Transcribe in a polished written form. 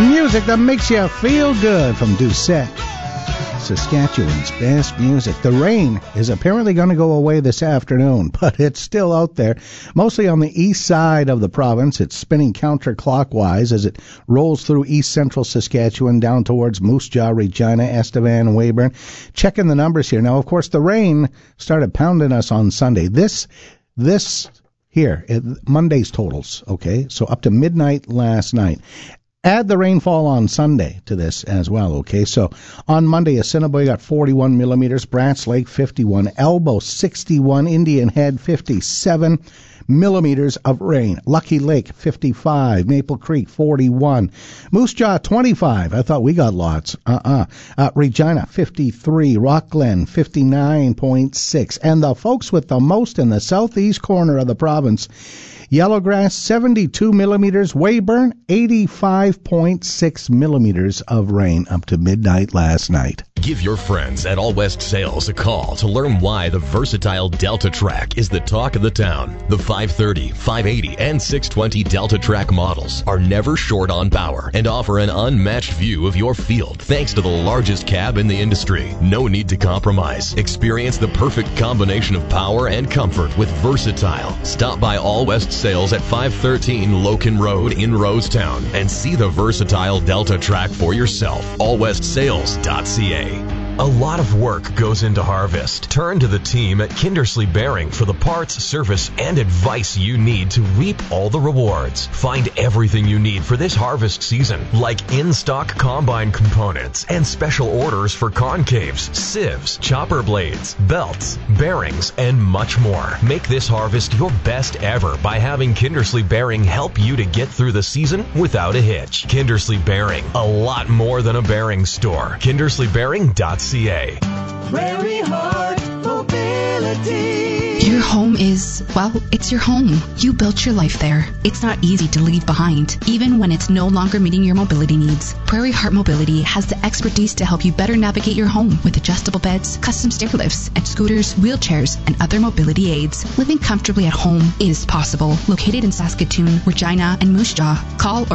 Music that makes you feel good from Doucette, Saskatchewan's best music. The rain is apparently going to go away this afternoon, but it's still out there. Mostly on the east side of the province. It's spinning counterclockwise as it rolls through east central Saskatchewan down towards Moose Jaw, Regina, Estevan, and Weyburn. Checking the numbers here. Now, of course, the rain started pounding us on Sunday. This here, Monday's totals, okay? So up to midnight last night. Add the rainfall on Sunday to this as well, okay? So on Monday, Assiniboia got 41 millimeters, Brants Lake 51, Elbow 61, Indian Head 57 millimeters of rain, Lucky Lake 55, Maple Creek 41, Moose Jaw 25. I thought we got lots. Regina 53, Rock Glen 59.6, and the folks with the most in the southeast corner of the province, Yellowgrass 72 millimeters, Weyburn 85.6 millimeters of rain up to midnight last night. Give your friends at All West Sales a call to learn why the versatile Delta Track is the talk of the town. The 530, 580, and 620 Delta Track models are never short on power and offer an unmatched view of your field thanks to the largest cab in the industry. No need to compromise. Experience the perfect combination of power and comfort with Versatile. Stop by All West Sales at 513 Loken Road in Rosetown and see the versatile Delta Track for yourself. AllWestSales.ca. A lot of work goes into harvest. Turn to the team at Kindersley Bearing for the parts, service, and advice you need to reap all the rewards. Find everything you need for this harvest season, like in-stock combine components and special orders for concaves, sieves, chopper blades, belts, bearings, and much more. Make this harvest your best ever by having Kindersley Bearing help you to get through the season without a hitch. Kindersley Bearing, a lot more than a bearing store. KindersleyBearing.ca. Prairie Heart Mobility. Your home is, well, it's your home. You built your life there. It's not easy to leave behind, even when it's no longer meeting your mobility needs. Prairie Heart Mobility has the expertise to help you better navigate your home with adjustable beds, custom stair lifts, and scooters, wheelchairs, and other mobility aids. Living comfortably at home is possible. Located in Saskatoon, Regina, and Moose Jaw. Call or